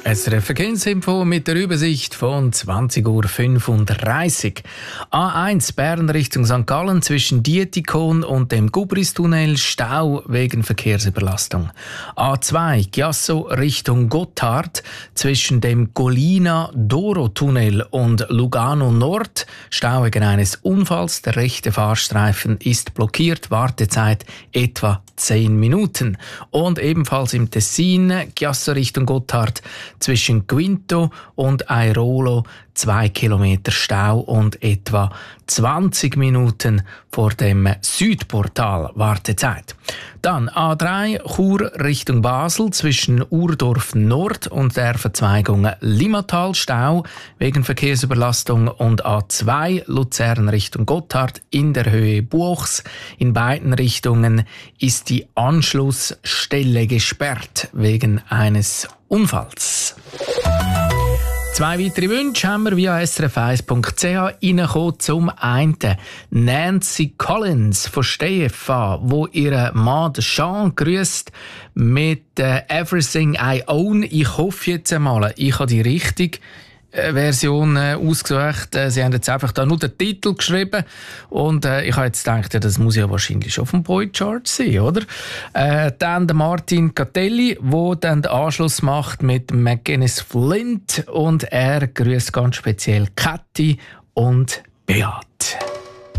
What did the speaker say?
SRF Verkehrsinfo mit der Übersicht von 20.35 Uhr. A1 Bern Richtung St. Gallen zwischen Dietikon und dem Gubristunnel Stau wegen Verkehrsüberlastung. A2 Chiasso Richtung Gotthard zwischen dem Golina-Doro-Tunnel und Lugano Nord Stau wegen eines Unfalls. Der rechte Fahrstreifen ist blockiert. Wartezeit etwa 10 Minuten. Und ebenfalls im Tessin Chiasso Richtung Gotthard zwischen Quinto und Airolo 2 Kilometer Stau und etwa 20 Minuten vor dem Südportal Wartezeit. Dann A3 Chur Richtung Basel zwischen Urdorf Nord und der Verzweigung Limmatal Stau wegen Verkehrsüberlastung und A2 Luzern Richtung Gotthard in der Höhe Buchs. In beiden Richtungen ist die Anschlussstelle gesperrt wegen eines Unfalls. 2 weitere Wünsche haben wir via srf1.ch reingekommen. Zum einen Nancy Collins von StFA, wo ihren Mann Sean grüßt mit «Everything I Own». Ich hoffe jetzt einmal, ich habe die richtige Version ausgesucht. Sie haben jetzt einfach da nur den Titel geschrieben und ich habe jetzt gedacht, das muss ja wahrscheinlich schon vom Boy-Chart sein, oder? Dann der Martin Catelli, der dann den Anschluss macht mit McGuinness Flint und er grüßt ganz speziell Kathi und Beat.